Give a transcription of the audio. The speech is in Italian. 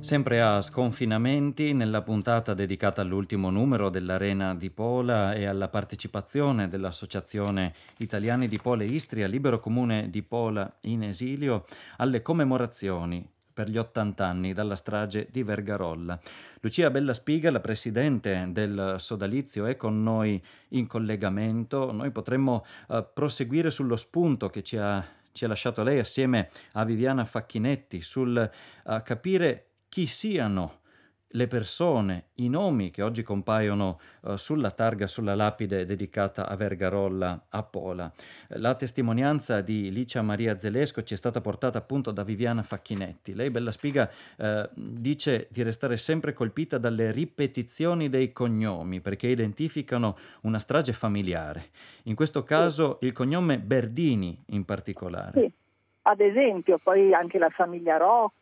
Sempre a Sconfinamenti, nella puntata dedicata all'ultimo numero dell'Arena di Pola e alla partecipazione dell'Associazione Italiani di Pola e Istria, Libero Comune di Pola in esilio, alle commemorazioni per gli 80 anni dalla strage di Vergarolla. Lucia Bellaspiga, la presidente del sodalizio, è con noi in collegamento. Noi potremmo proseguire sullo spunto che ci ha lasciato lei assieme a Viviana Facchinetti sul capire chi siano le persone, i nomi che oggi compaiono sulla targa, sulla lapide dedicata a Vergarolla a Pola. La testimonianza di Licia Maria Zelesco ci è stata portata appunto da Viviana Facchinetti. Lei, Bellaspiga, dice di restare sempre colpita dalle ripetizioni dei cognomi perché identificano una strage familiare. In questo Sì, caso il cognome Berdini in particolare. sì. Ad esempio, poi anche la famiglia Rocco.